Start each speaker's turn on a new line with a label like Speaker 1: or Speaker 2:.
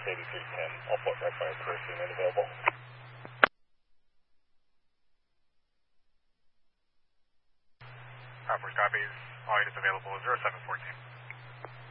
Speaker 1: 8310. I'll put right by a person unavailable.
Speaker 2: First copies. All units available 0714.